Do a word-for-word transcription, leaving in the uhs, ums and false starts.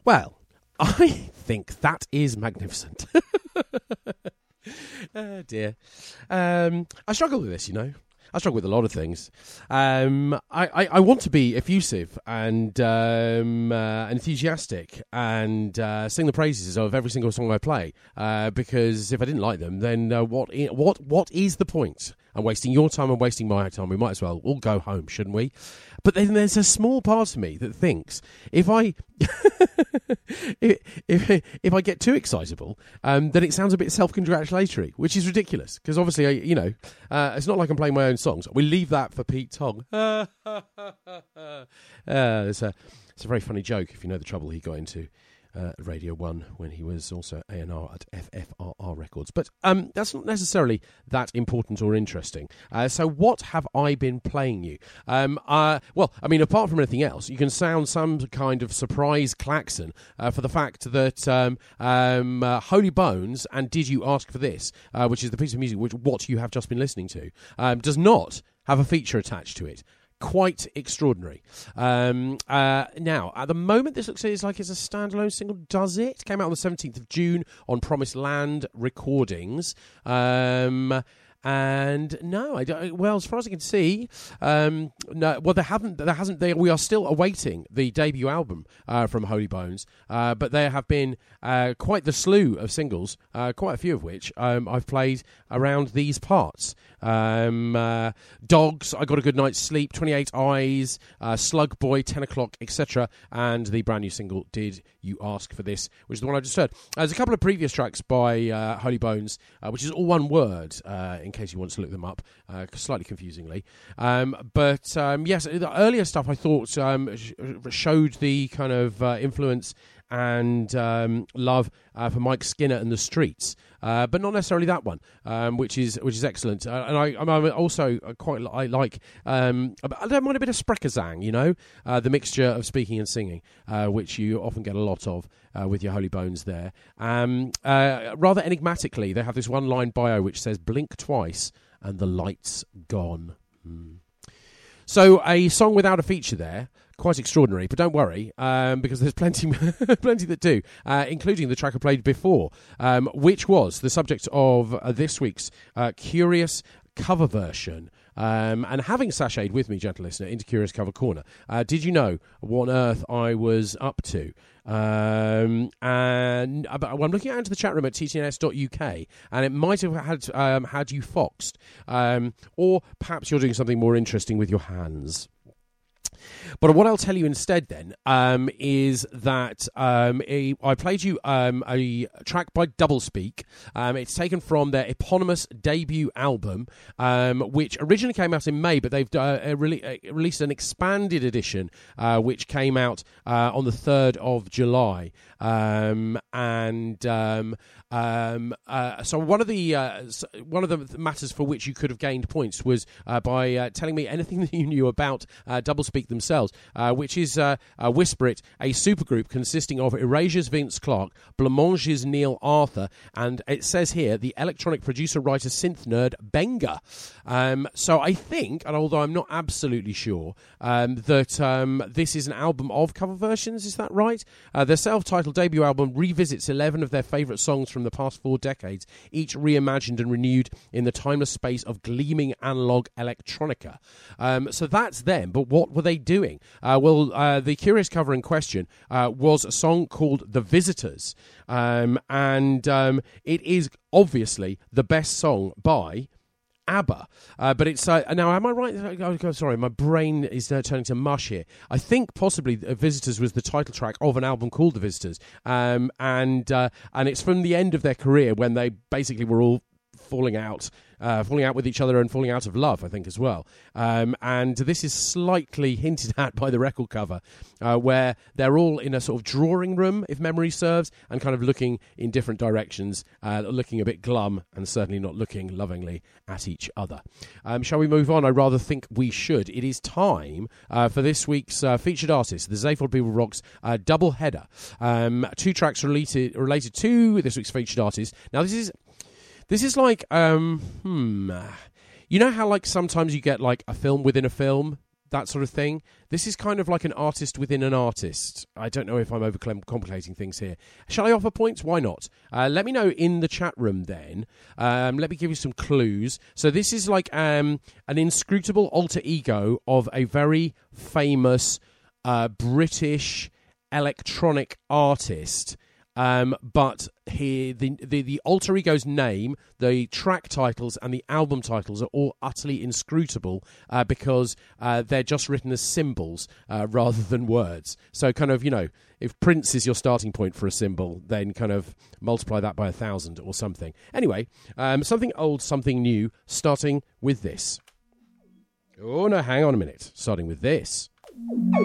Well, I think that is magnificent. Oh, dear. Um, I struggle with this, you know. I struggle with a lot of things. Um, I, I, I want to be effusive and um, uh, enthusiastic and uh, sing the praises of every single song I play. Uh, because if I didn't like them, then uh, what I- what what is the point? I'm wasting your time. I'm wasting my time. We might as well all go home, shouldn't we? But then there's a small part of me that thinks if I if, if if I get too excitable, um, then it sounds a bit self-congratulatory, which is ridiculous. Because obviously, I, you know, uh, it's not like I'm playing my own songs. We leave that for Pete Tong. uh, it's a it's a very funny joke if you know the trouble he got into. Uh, Radio one when he was also A and R at F F R R Records. But um, that's not necessarily that important or interesting. Uh, so what have I been playing you? Um, uh, well, I mean, apart from anything else, you can sound some kind of surprise klaxon uh, for the fact that um, um, uh, Holy Bones and Did You Ask For This, uh, which is the piece of music which what you have just been listening to, um, does not have a feature attached to it. Quite extraordinary. Um, uh, now, at the moment, this looks like it's a standalone single. Does it? Came out on the seventeenth of June on Promised Land Recordings. Um, and no, I don't. Well, as far as I can see, um, no. Well, there haven't. There hasn't. They, we are still awaiting the debut album uh, from Holy Bones, uh, but there have been uh, quite the slew of singles, uh, quite a few of which um, I've played around these parts. Um, uh, Dogs, I Got a Good Night's Sleep, twenty-eight Eyes, uh, Slug Boy, ten o'clock, et cetera. And the brand new single, Did You Ask For This, which is the one I just heard. Uh, there's a couple of previous tracks by uh, Holy Bones, uh, which is all one word, uh, in case you want to look them up, uh, slightly confusingly. Um, but um, yes, the earlier stuff I thought um, sh- showed the kind of uh, influence and um, love uh, for Mike Skinner and the Streets, uh, but not necessarily that one, um, which is which is excellent. Uh, and I, I'm also quite I like um, I don't mind a bit of Sprekazang, you know, uh, the mixture of speaking and singing, uh, which you often get a lot of uh, with your Holy Bones there. Um, uh, rather enigmatically, they have this one-line bio which says "Blink twice and the light's gone." Hmm. So a song without a feature there. Quite extraordinary, but don't worry, um, because there's plenty plenty that do, uh, including the track I played before, um, which was the subject of uh, this week's uh, Curious cover version. Um, and having sashayed with me, gentle listener, into Curious Cover Corner, uh, did you know what on earth I was up to? Um, and uh, well, I'm looking out into the chat room at t t n s dot u k, and it might have had um, had you foxed, um, or perhaps you're doing something more interesting with your hands. But what I'll tell you instead then um, is that um, a, I played you um, a track by Doublespeak. Um, it's taken from their eponymous debut album, um, which originally came out in May, but they've uh, re- uh, released an expanded edition, uh, which came out uh, on the third of July. Um, and um, um, uh, so one of the uh, one of the matters for which you could have gained points was uh, by uh, telling me anything that you knew about uh, Doublespeak themselves, uh, which is uh, uh, Whisper It, a supergroup consisting of Erasure's Vince Clarke, Blancmange's Neil Arthur, and it says here the electronic producer, writer, synth nerd Benga. Um, so I think, and although I'm not absolutely sure, um, that um, this is an album of cover versions. Is that right? Uh, their self-titled debut album revisits eleven of their favourite songs from the past four decades, each reimagined and renewed in the timeless space of gleaming analog electronica. Um, so that's them, but what were they doing? Uh, well, uh, the curious cover in question uh, was a song called The Visitors, um, and um, it is obviously the best song by ABBA, uh, but it's uh, now. Am I right? Oh, sorry, my brain is uh, turning to mush here. I think possibly uh, "Visitors" was the title track of an album called "The Visitors," um, and uh, and it's from the end of their career when they basically were all falling out, uh, falling out with each other and falling out of love, I think, as well. Um, and this is slightly hinted at by the record cover, uh, where they're all in a sort of drawing room, if memory serves, and kind of looking in different directions, uh, looking a bit glum and certainly not looking lovingly at each other. Um, shall we move on? I rather think we should. It is time uh, for this week's uh, featured artist, the Zaphod People Rocks uh, double header. Um, two tracks related related to this week's featured artist. Now, this is This is like, um, hmm, you know how like sometimes you get like a film within a film, that sort of thing. This is kind of like an artist within an artist. I don't know if I'm overcomplicating things here. Shall I offer points? Why not? Uh, let me know in the chat room then. Um, let me give you some clues. So this is like um, an inscrutable alter ego of a very famous uh, British electronic artist. Um, but here, the, the the alter ego's name, the track titles, and the album titles are all utterly inscrutable uh, because uh, they're just written as symbols uh, rather than words. So, kind of, you know, if Prince is your starting point for a symbol, then kind of multiply that by a thousand or something. Anyway, um, something old, something new, starting with this. Oh no, hang on a minute. Starting with this.